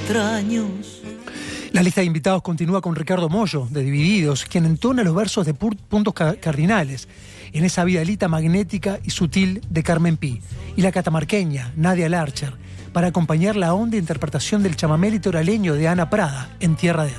extraños. La lista de invitados continúa con Ricardo Mollo, de Divididos, quien entona los versos de Puntos Cardinales, en esa vidalita magnética y sutil de Carmen Pi, y la catamarqueña, Nadia Larcher, para acompañar la honda interpretación del chamamé litoraleño de Ana Prada, En Tierra de